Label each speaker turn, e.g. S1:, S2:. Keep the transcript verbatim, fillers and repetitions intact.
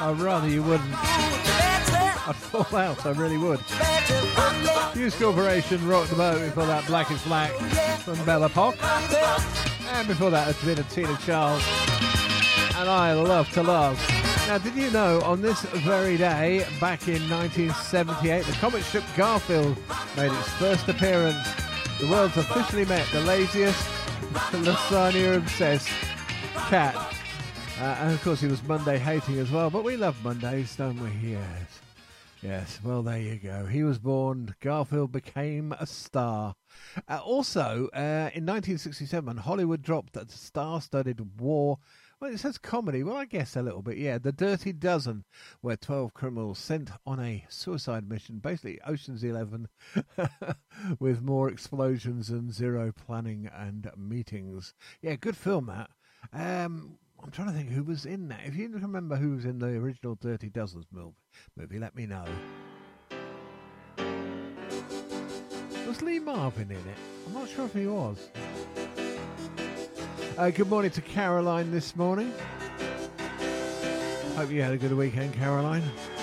S1: I'd rather you wouldn't. I'd fall out, I really would. News Corporation rocked the boat before that. Black is Black from Bella Pop. And before that, it's been a Tina Charles. And I Love to Love. Now, did you know, on this very day, back in nineteen seventy-eight, the comic strip Garfield made its first appearance. The world's officially met the laziest, lasagna obsessed cat. Uh, and of course, he was Monday hating as well. But we love Mondays, don't we? Yes. Yes, well, there you go. He was born. Garfield became a star. Uh, also, uh, in nineteen sixty-seven, Hollywood dropped a star-studded war. Well, it says comedy. Well, I guess a little bit, yeah. The Dirty Dozen, where twelve criminals sent on a suicide mission, basically Ocean's Eleven, with more explosions and zero planning and meetings. Yeah, good film, that. Um, I'm trying to think who was in that. If you remember who was in the original Dirty Dozen movie, let me know. Was Lee Marvin in it? I'm not sure if he was. Uh, good morning to Caroline this morning. Hope you had a good weekend, Caroline.